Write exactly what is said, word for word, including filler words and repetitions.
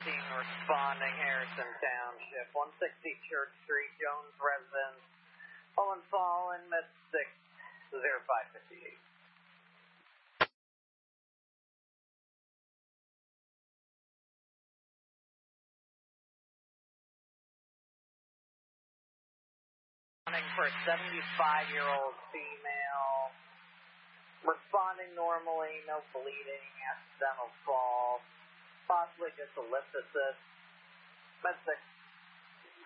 Responding, Harrison Township, one sixty Church Street, Jones residence, Owen Fallen, Med six, zero five fifty-eight. Responding for a seventy-five-year-old female, responding normally, no bleeding, accidental fall, possibly just a lip assist. Med six.